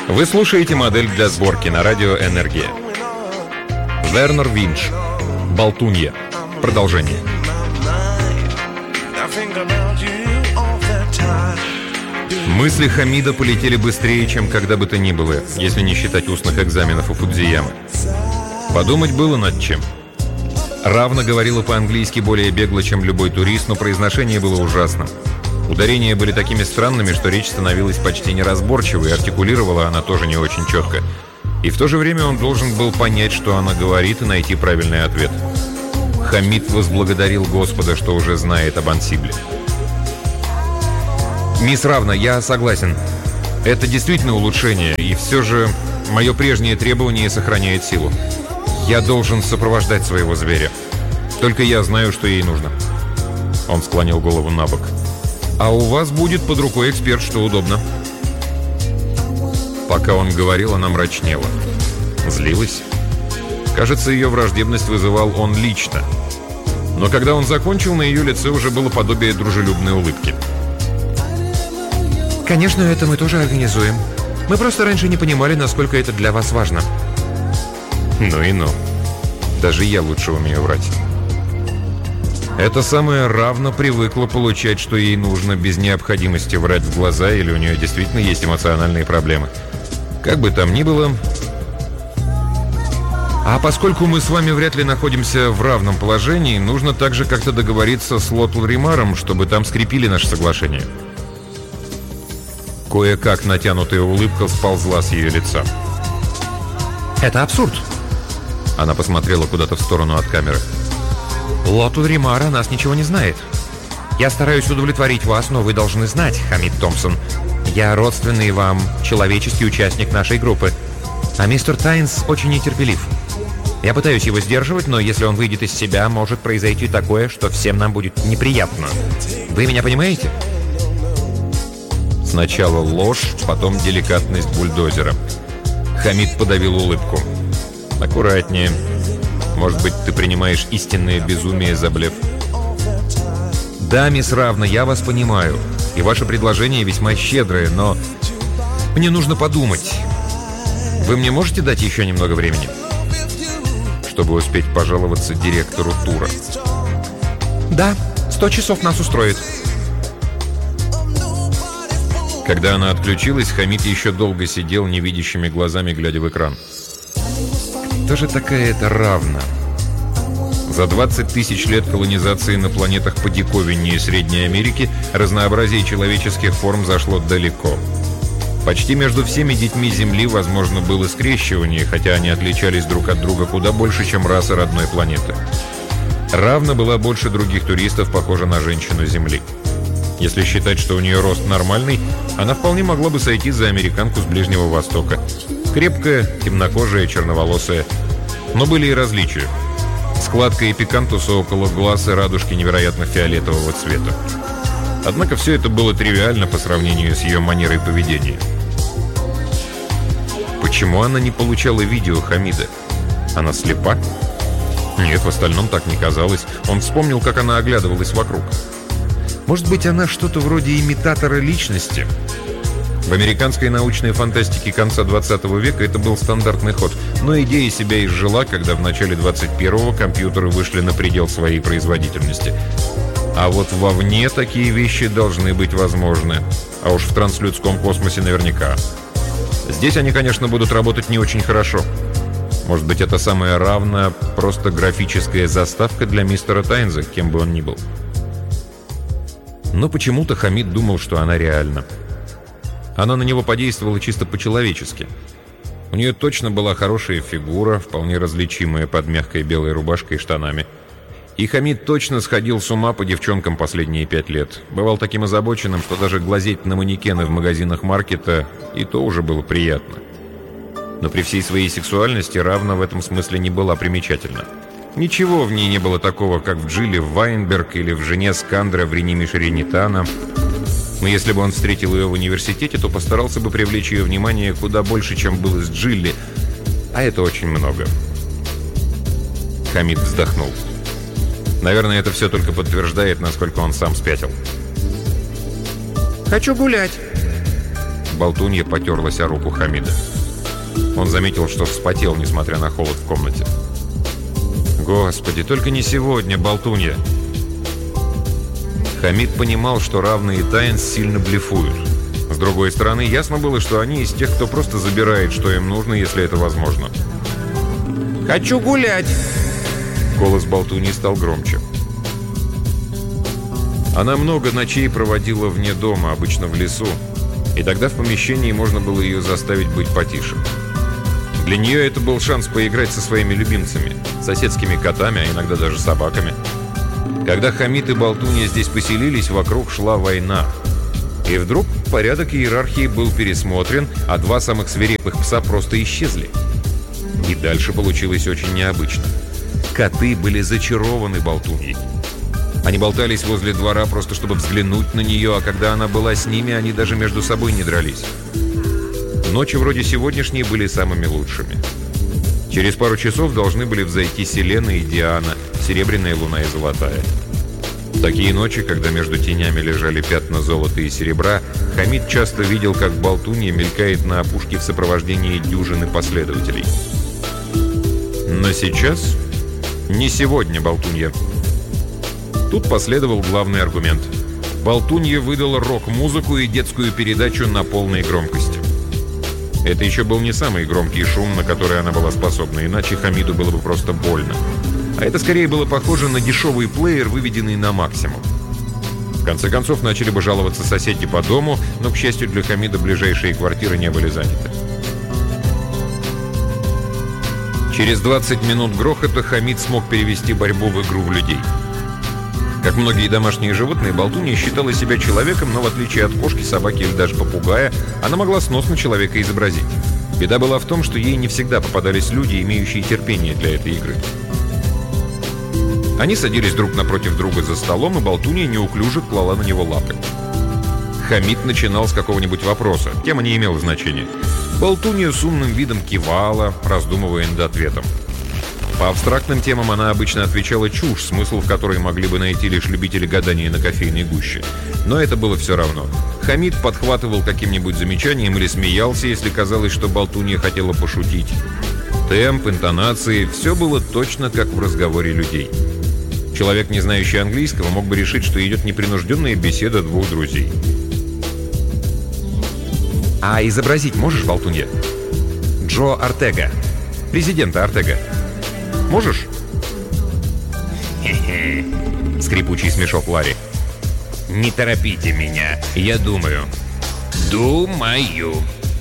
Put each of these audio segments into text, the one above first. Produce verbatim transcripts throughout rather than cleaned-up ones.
Вы слушаете модель для сборки на радио «Энергия». Вернер Винч. Болтунья. Продолжение. Мысли Хамида полетели быстрее, чем когда бы то ни было, если не считать устных экзаменов у Фудзиямы. Подумать было над чем. Равна говорила по-английски более бегло, чем любой турист, но произношение было ужасным. Ударения были такими странными, что речь становилась почти неразборчивой, и артикулировала она тоже не очень четко. И в то же время он должен был понять, что она говорит, и найти правильный ответ. Хамид возблагодарил Господа, что уже знает об ансибле. «Мисс Равна, я согласен. Это действительно улучшение, и все же мое прежнее требование сохраняет силу. Я должен сопровождать своего зверя. Только я знаю, что ей нужно». Он склонил голову на бок. «А у вас будет под рукой эксперт, что удобно». Пока он говорил, она мрачнела. Злилась. Кажется, ее враждебность вызывал он лично. Но когда он закончил, на ее лице уже было подобие дружелюбной улыбки. «Конечно, это мы тоже организуем. Мы просто раньше не понимали, насколько это для вас важно». Ну и ну. Даже я лучше умею врать. Эта самая Равна привыкла получать, что ей нужно, без необходимости врать в глаза, или у нее действительно есть эмоциональные проблемы. Как бы там ни было... А поскольку мы с вами вряд ли находимся в равном положении, нужно также как-то договориться с Лотл-Римаром, чтобы там скрепили наше соглашение. Кое-как натянутая улыбка сползла с ее лица. «Это абсурд!» Она посмотрела куда-то в сторону от камеры. «Лотл-Римар о нас ничего не знает. Я стараюсь удовлетворить вас, но вы должны знать, Хамид Томпсон. Я родственный вам, человеческий участник нашей группы. А мистер Тайнс очень нетерпелив. Я пытаюсь его сдерживать, но если он выйдет из себя, может произойти такое, что всем нам будет неприятно. Вы меня понимаете?» Сначала ложь, потом деликатность бульдозера. Хамид подавил улыбку. «Аккуратнее. Может быть, ты принимаешь истинное безумие за блеф?» «Да, мисс Равна, я вас понимаю. И ваше предложение весьма щедрое, но мне нужно подумать. Вы мне можете дать еще немного времени?» Чтобы успеть пожаловаться директору тура. «Да, сто часов нас устроит». Когда она отключилась, Хамид еще долго сидел невидящими глазами, глядя в экран. Кто же такая эта Равна? За двадцать тысяч лет колонизации на планетах подиковиннее Средней Америки разнообразие человеческих форм зашло далеко. Почти между всеми детьми Земли возможно было скрещивание, хотя они отличались друг от друга куда больше, чем раса родной планеты. Равна была больше других туристов похожа на женщину Земли. Если считать, что у нее рост нормальный, она вполне могла бы сойти за американку с Ближнего Востока. Крепкая, темнокожая, черноволосая. Но были и различия. Складка и пикантуса около глаз и радужки невероятно фиолетового цвета. Однако все это было тривиально по сравнению с ее манерой поведения. Почему она не получала видео Хамида? Она слепа? Нет, в остальном так не казалось. Он вспомнил, как она оглядывалась вокруг. Может быть, она что-то вроде имитатора личности? В американской научной фантастике конца двадцатого века это был стандартный ход, но идея себя изжила, когда в начале двадцать первого компьютеры вышли на предел своей производительности. А вот вовне такие вещи должны быть возможны. А уж в транслюдском космосе наверняка. Здесь они, конечно, будут работать не очень хорошо. Может быть, это самая Равна просто графическая заставка для мистера Тайнза, кем бы он ни был. Но почему-то Хамид думал, что она реальна. Она на него подействовала чисто по-человечески. У нее точно была хорошая фигура, вполне различимая под мягкой белой рубашкой и штанами. И Хамид точно сходил с ума по девчонкам последние пять лет. Бывал таким озабоченным, что даже глазеть на манекены в магазинах маркета и то уже было приятно. Но при всей своей сексуальности Равна в этом смысле не была примечательна. Ничего в ней не было такого, как в Джиле Вайнберг или в жене Скандра в Реними Шеренитана. Но если бы он встретил ее в университете, то постарался бы привлечь ее внимание куда больше, чем было с Джилли. А это очень много. Хамид вздохнул. Наверное, это все только подтверждает, насколько он сам спятил. «Хочу гулять». Болтунья потерлась о руку Хамида. Он заметил, что вспотел, несмотря на холод в комнате. «Господи, только не сегодня, Болтунья!» Хамид понимал, что равные Тайнс сильно блефуют. С другой стороны, ясно было, что они из тех, кто просто забирает, что им нужно, если это возможно. «Хочу гулять!» Голос Болтуньи стал громче. Она много ночей проводила вне дома, обычно в лесу, и тогда в помещении можно было ее заставить быть потише. Для нее это был шанс поиграть со своими любимцами, соседскими котами, а иногда даже собаками. Когда Хамид и Болтунья здесь поселились, вокруг шла война. И вдруг порядок иерархии был пересмотрен, а два самых свирепых пса просто исчезли. И дальше получилось очень необычно. Коты были зачарованы Болтуньей. Они болтались возле двора просто чтобы взглянуть на нее, а когда она была с ними, они даже между собой не дрались. Ночи вроде сегодняшней были самыми лучшими. Через пару часов должны были взойти Селена и Диана, серебряная луна и золотая. В такие ночи, когда между тенями лежали пятна золота и серебра, Хамид часто видел, как Болтунья мелькает на опушке в сопровождении дюжины последователей. Но сейчас... Не сегодня, Болтунья. Тут последовал главный аргумент. Болтунья выдала рок-музыку и детскую передачу на полной громкости. Это еще был не самый громкий шум, на который она была способна, иначе Хамиду было бы просто больно. А это скорее было похоже на дешевый плеер, выведенный на максимум. В конце концов, начали бы жаловаться соседи по дому, но, к счастью для Хамида, ближайшие квартиры не были заняты. Через двадцать минут грохота Хамид смог перевести борьбу в игру в людей. Как многие домашние животные, Болтунья считала себя человеком, но в отличие от кошки, собаки или даже попугая, она могла сносно человека изобразить. Беда была в том, что ей не всегда попадались люди, имеющие терпение для этой игры. Они садились друг напротив друга за столом, и Болтунья неуклюже клала на него лапы. Хамид начинал с какого-нибудь вопроса. Тема не имела значения. Болтунья с умным видом кивала, раздумывая над ответом. По абстрактным темам она обычно отвечала чушь, смысл в которой могли бы найти лишь любители гадания на кофейной гуще. Но это было все равно. Хамид подхватывал каким-нибудь замечанием или смеялся, если казалось, что Болтунья хотела пошутить. Темп, интонации – все было точно как в разговоре людей. Человек, не знающий английского, мог бы решить, что идет непринужденная беседа двух друзей. «А изобразить можешь, Болтунья? Джо Ортега. Президента Ортега. Можешь?» «Хе-хе», — скрипучий смешок Ларри. «Не торопите меня, я думаю». «Думаю».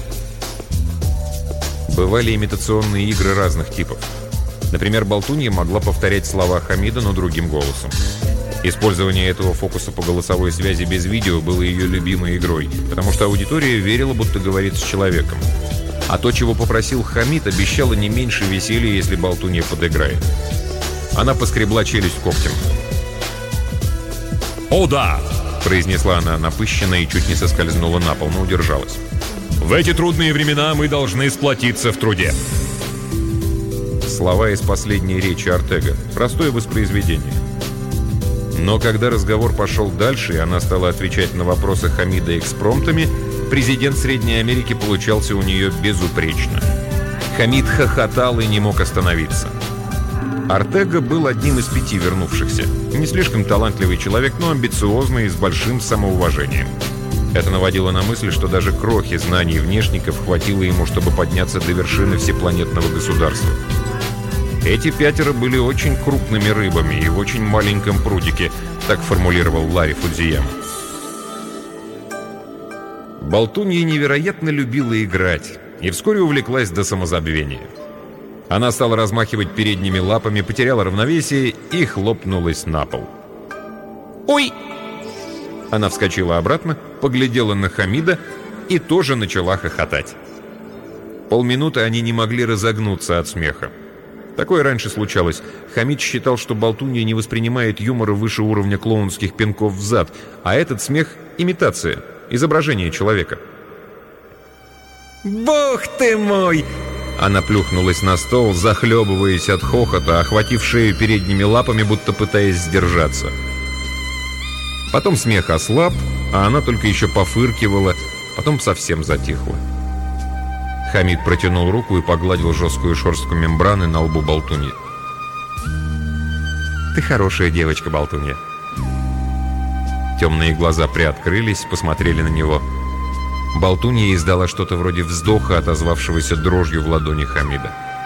Бывали имитационные игры разных типов. Например, Болтунья могла повторять слова Хамида, но другим голосом. Использование этого фокуса по голосовой связи без видео было ее любимой игрой, потому что аудитория верила, будто говорит с человеком. А то, чего попросил Хамид, обещало не меньше веселья, если Болтунья подыграет. Она поскребла челюсть когтем. «О да!» — произнесла она напыщенно и чуть не соскользнула на пол, но удержалась. «В эти трудные времена мы должны сплотиться в труде». Слова из последней речи Ортега. Простое воспроизведение. Но когда разговор пошел дальше, и она стала отвечать на вопросы Хамида экспромтами, президент Средней Америки получался у нее безупречно. Хамид хохотал и не мог остановиться. Ортега был одним из пяти вернувшихся. Не слишком талантливый человек, но амбициозный и с большим самоуважением. Это наводило на мысль, что даже крохи знаний внешников хватило ему, чтобы подняться до вершины всепланетного государства. Эти пятеро были очень крупными рыбами и в очень маленьком прудике, так формулировал Ларри Фудзияма. Болтунья невероятно любила играть и вскоре увлеклась до самозабвения. Она стала размахивать передними лапами, потеряла равновесие и хлопнулась на пол. «Ой!» Она вскочила обратно, поглядела на Хамида и тоже начала хохотать. Полминуты они не могли разогнуться от смеха. Такое раньше случалось. Хамид считал, что Болтунья не воспринимает юмора выше уровня клоунских пинков в зад, а этот смех — имитация, изображение человека. «Бог ты мой!» Она плюхнулась на стол, захлебываясь от хохота, охватив шею передними лапами, будто пытаясь сдержаться. Потом смех ослаб, а она только еще пофыркивала, Потом совсем затихло. Хамид протянул руку и погладил жесткую шерстку мембраны на лбу болтуньи. «Ты хорошая девочка, болтунья». Темные глаза приоткрылись, посмотрели на него. Болтунья издала что-то вроде вздоха, отозвавшегося дрожью в ладони Хамида.